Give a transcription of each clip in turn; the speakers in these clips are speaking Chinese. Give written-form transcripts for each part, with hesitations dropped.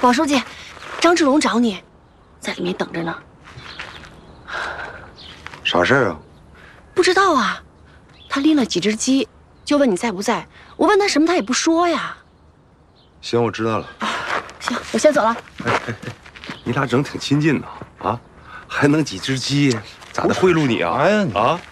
王书记，张志龙找你，在里面等着呢。 啥事儿啊？ 不知道啊，他拎了几只鸡，就问你在不在。我问他什么，他也不说呀。 行，我知道了。 行，我先走了。 你俩整挺亲近呐，啊，还能几只鸡，咋的贿赂你啊？ 哎呀，你啊！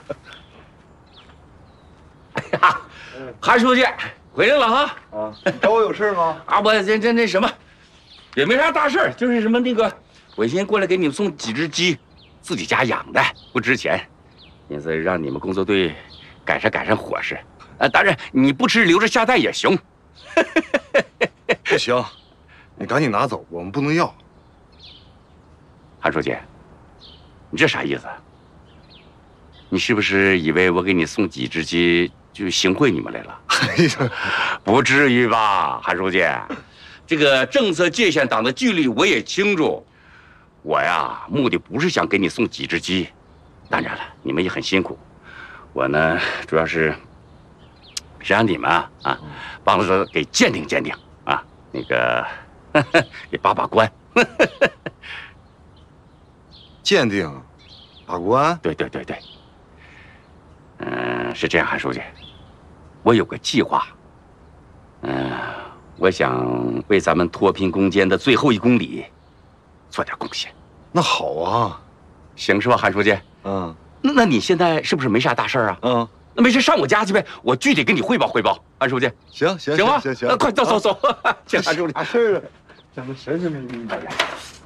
哎呀，韩书记回来了哈！ 啊，你找我有事吗？ 啊，我这那什么，也没啥大事儿，就是什么那个，我先过来给你们送几只鸡，自己家养的，不值钱，因此让你们工作队改善伙食。当然你不吃留着下蛋也行。 不行，你赶紧拿走，我们不能要。 韩书记，你这啥意思？你是不是以为我给你送几只鸡就行贿你们来了？ 哎呀， 不至于吧，韩书记，这个政策界限党的纪律我也清楚。我呀，目的不是想给你送几只鸡，当然了，你们也很辛苦。我呢，主要是让你们啊，帮着给鉴定鉴定啊，那个给把关。 鉴定，把关。 对。是这样，韩书记，我有个计划。我想为咱们脱贫攻坚的最后1公里做点贡献。 那好啊， 行是吧，韩书记？ 嗯， 那你现在是不是没啥大事啊？ 嗯， 那没事上我家去呗，我具体给你汇报，韩书记。 行吧？ 行， 那快走，谢韩书记。 啥事儿啊？咱们神神秘秘的。